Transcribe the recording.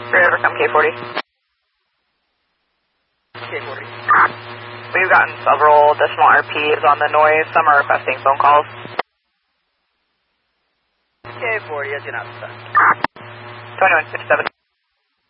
Overcome K40. K40. We've gotten several additional RPs on the noise. Some are requesting phone calls. K40, aggiornata. 2157.